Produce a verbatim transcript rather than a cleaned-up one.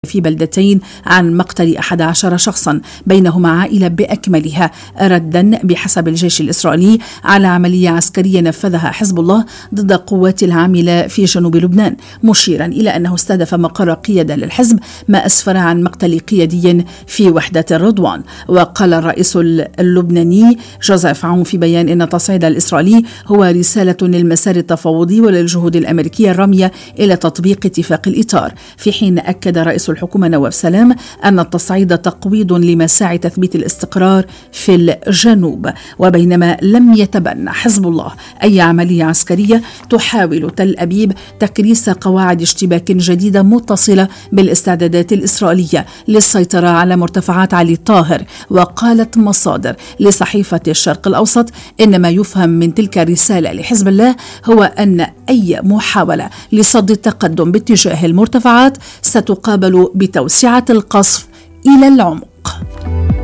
في بلدتين عن مقتل أحد عشر شخصا بينهما عائلة بأكملها، ردا بحسب الجيش الإسرائيلي على عملية عسكرية نفذها حزب الله ضد القوات العاملة في جنوب لبنان، مشيرا إلى أنه استهدف مقر قيادة للحزب ما أسفر عن مقتل قيادي في وحدة الرضوان. وقال الرئيس اللبناني جوزيف عون في بيان إن التصعيد الإسرائيلي هو رسالة للمسار التفاوضي وللجهود الأمريكية الرامية إلى تطبيق اتفاق الإطار، في حين أكد رئيس الحكومة نواف سلام أن التصعيد تقويض لمساعي تثبيت الاستقرار في الجنوب. وبينما لم يتبنى حزب الله أي عملية عسكرية، تحاول تل أبيب تكريس قواعد اشتباك جديدة متصلة بالاستعدادات الإسرائيلية للسيطرة على مرتفعات علي الطاهر. وقالت مصادر لصحيفة الشرق الأوسط إن ما يفهم من تلك الرسالة لحزب الله هو أن أي محاولة لصد التقدم باتجاه المرتفعات ستقابل بتوسعة القصف إلى العمق.